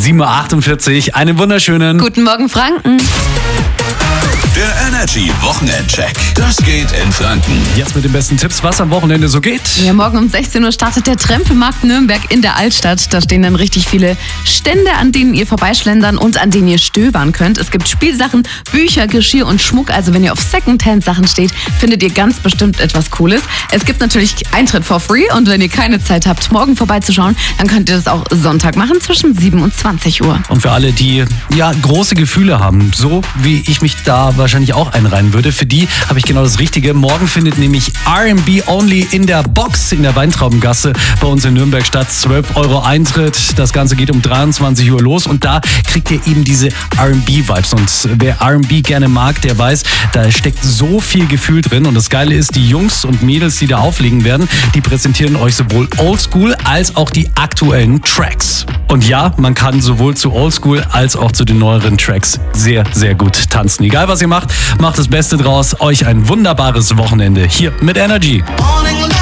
7.48 Uhr. Einen wunderschönen Guten Morgen, Franken. Der Energy Wochenendcheck. Das geht in Franken. Jetzt mit den besten Tipps, was am Wochenende so geht. Ja, morgen um 16 Uhr startet der Trempemarkt Nürnberg in der Altstadt. Da stehen dann richtig viele Stände, an denen ihr vorbeischlendern und an denen ihr stöbern könnt. Es gibt Spielsachen, Bücher, Geschirr und Schmuck. Also wenn ihr auf Secondhand-Sachen steht, findet ihr ganz bestimmt etwas Cooles. Es gibt natürlich Eintritt for free und wenn ihr keine Zeit habt, morgen vorbeizuschauen, dann könnt ihr das auch Sonntag machen zwischen 7 und 20 Uhr. Und für alle, die große Gefühle haben, so wie ich mich da wahrscheinlich auch einreihen würde, für die habe ich genau das Richtige. Morgen findet nämlich R&B Only in der Box in der Weintraubengasse bei uns in Nürnberg statt. 12 € Eintritt. Das Ganze geht um 23 Uhr los und da kriegt ihr eben diese R&B-Vibes. Und wer R&B gerne mag, der weiß, da steckt so viel Gefühl drin. Und das Geile ist, die Jungs und Mädels, die da auflegen werden, die präsentieren euch sowohl Oldschool als auch die aktuellen Tracks. Und ja, man kann sowohl zu Oldschool als auch zu den neueren Tracks sehr, sehr gut tanzen. Egal was ihr macht, macht das Beste draus. Euch ein wunderbares Wochenende hier mit Energy.